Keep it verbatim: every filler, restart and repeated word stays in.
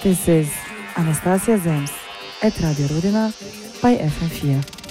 This is Anastasia Zems at Radio Rudina bei F M vier.